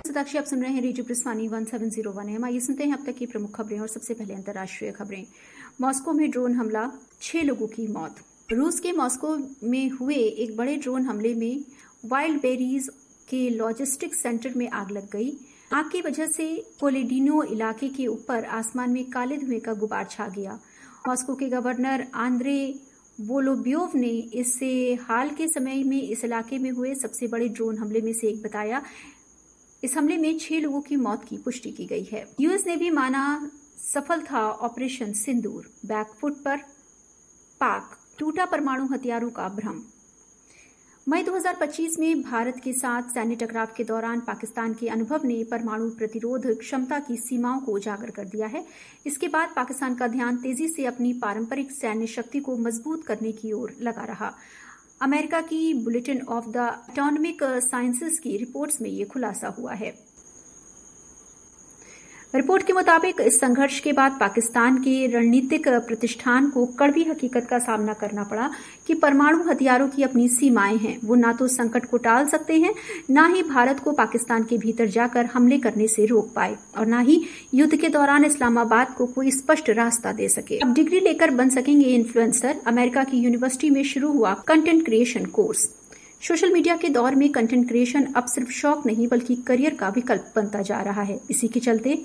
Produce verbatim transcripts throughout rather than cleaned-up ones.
सताक्षी, आप सुन रहे हैं radio प्रस्थानी one seven zero one M. आइए सुनते हैं अब तक की प्रमुख खबरें और सबसे पहले अंतर्राष्ट्रीय खबरें। मॉस्को में ड्रोन हमला, छह लोगों की मौत। रूस के मॉस्को में हुए एक बड़े ड्रोन हमले में वाइल्ड बेरीज के लॉजिस्टिक्स सेंटर में आग लग गई। आग की वजह से कोलेडिनो इलाके के ऊपर आसमान में काले धुएं का गुबार छा गया। मॉस्को के गवर्नर आंद्रे वोलोब्योव ने इसे हाल के समय में इस इलाके में हुए सबसे बड़े ड्रोन हमले में से एक बताया। इस हमले में छह लोगों की मौत की पुष्टि की गई है। यूएस ने भी माना सफल था ऑपरेशन सिंदूर, बैकफुट पर पाक, टूटा परमाणु हथियारों का भ्रम। मई दो हज़ार पच्चीस में भारत के साथ सैन्य टकराव के दौरान पाकिस्तान के अनुभव ने परमाणु प्रतिरोध क्षमता की सीमाओं को उजागर कर दिया है। इसके बाद पाकिस्तान का ध्यान तेजी से अपनी पारंपरिक सैन्य शक्ति को मजबूत करने की ओर लगा रहा। अमेरिका की bulletin of the atomic sciences की रिपोर्ट्स में ये खुलासा हुआ है। रिपोर्ट के मुताबिक इस संघर्ष के बाद पाकिस्तान के रणनीतिक प्रतिष्ठान को कड़वी हकीकत का सामना करना पड़ा कि परमाणु हथियारों की अपनी सीमाएं हैं। वो ना तो संकट को टाल सकते हैं, ना ही भारत को पाकिस्तान के भीतर जाकर हमले करने से रोक पाए, और ना ही युद्ध के दौरान इस्लामाबाद को कोई स्पष्ट रास्ता दे सके। अब डिग्री लेकर बन सकेंगे इन्फ्लुएंसर। अमेरिका की यूनिवर्सिटी में शुरू हुआ content creation course. Social media के दौर में कंटेंट क्रिएशन अब सिर्फ शौक नहीं बल्कि करियर का विकल्प बनता जा रहा है। इसी के चलते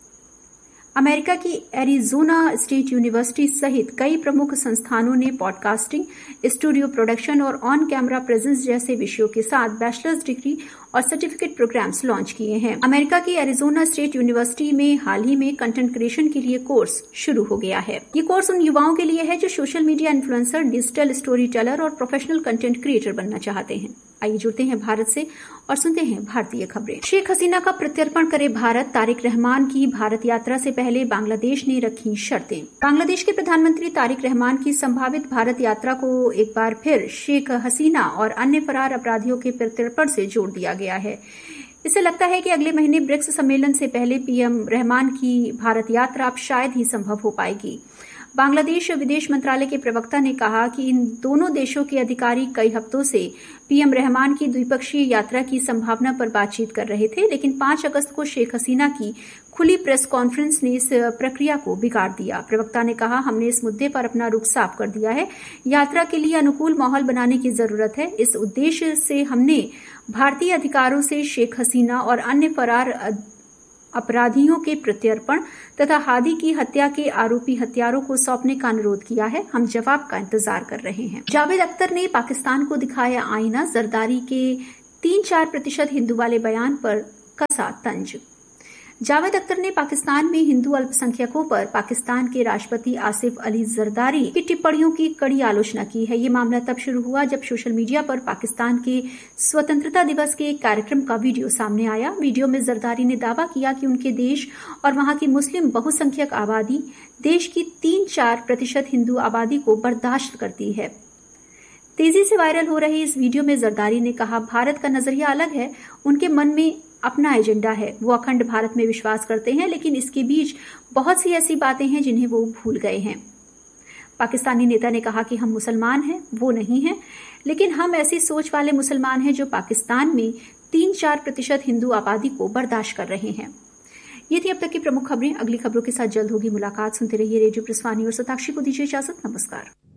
अमेरिका की एरिजोना स्टेट यूनिवर्सिटी सहित कई प्रमुख संस्थानों ने पॉडकास्टिंग, स्टूडियो प्रोडक्शन और ऑन कैमरा प्रेजेंस जैसे विषयों के साथ बैचलर्स डिग्री और सर्टिफिकेट प्रोग्राम्स लॉन्च किए हैं। अमेरिका की एरिजोना स्टेट यूनिवर्सिटी में हाल ही में कंटेंट क्रिएशन के लिए कोर्स शुरू हो गया है। ये कोर्स उन युवाओं के लिए है जो social media influencer, digital story teller और प्रोफेशनल कंटेंट क्रिएटर बनना चाहते हैं। आइए जुड़ते हैं भारत से और सुनते हैं भारतीय खबरें। शेख हसीना का प्रत्यर्पण करे भारत, तारिक रहमान की भारत यात्रा से पहले बांग्लादेश ने रखी शर्तें। बांग्लादेश के प्रधानमंत्री तारिक रहमान की संभावित भारत यात्रा को एक बार फिर शेख हसीना और अन्य फरार अपराधियों के प्रत्यर्पण से जोड़ दिया गया है। इससे लगता है कि अगले महीने ब्रिक्स सम्मेलन से पहले पीएम रहमान की भारत यात्रा अब शायद ही संभव हो पाएगी। बांग्लादेश विदेश मंत्रालय के प्रवक्ता ने कहा कि इन दोनों देशों के अधिकारी कई हफ्तों से पीएम रहमान की द्विपक्षीय यात्रा की संभावना पर बातचीत कर रहे थे, लेकिन पांच अगस्त को शेख हसीना की खुली प्रेस कॉन्फ्रेंस ने इस प्रक्रिया को बिगाड़ दिया। प्रवक्ता ने कहा, हमने इस मुद्दे पर अपना रुख साफ कर दिया है। यात्रा के लिए अनुकूल माहौल बनाने की जरूरत है। इस उद्देश्य से हमने भारतीय अधिकारों से शेख हसीना और अन्य फरार अपराधियों के प्रत्यर्पण तथा हादी की हत्या के आरोपी हत्यारों को सौंपने का अनुरोध किया है। हम जवाब का इंतजार कर रहे हैं। जावेद अख्तर ने पाकिस्तान को दिखाया आईना, जरदारी के तीन चार प्रतिशत हिंदू वाले बयान पर कसा तंज। जावेद अख्तर ने पाकिस्तान में हिंदू अल्पसंख्यकों पर पाकिस्तान के राष्ट्रपति आसिफ अली जरदारी की टिप्पणियों की कड़ी आलोचना की है। ये मामला तब शुरू हुआ जब सोशल मीडिया पर पाकिस्तान के स्वतंत्रता दिवस के एक कार्यक्रम का वीडियो सामने आया। वीडियो में जरदारी ने दावा किया कि उनके देश और वहां की मुस्लिम बहुसंख्यक आबादी देश की तीन चार प्रतिशत हिंदू आबादी को बर्दाश्त करती है। तेजी से वायरल हो रहे इस वीडियो में जरदारी ने कहा, भारत का नजरिया अलग है, उनके मन में अपना एजेंडा है, वो अखंड भारत में विश्वास करते हैं, लेकिन इसके बीच बहुत सी ऐसी बातें हैं जिन्हें वो भूल गए हैं। पाकिस्तानी नेता ने कहा कि हम मुसलमान हैं, वो नहीं हैं, लेकिन हम ऐसी सोच वाले मुसलमान हैं जो पाकिस्तान में तीन चार प्रतिशत हिंदू आबादी को बर्दाश्त कर रहे हैं। ये थी अब तक की प्रमुख खबरें। अगली खबरों के साथ जल्द होगी मुलाकात। सुनते रहिए रेडियो प्रस्थानी और सताक्षी को दीजिए इजाजत। नमस्कार।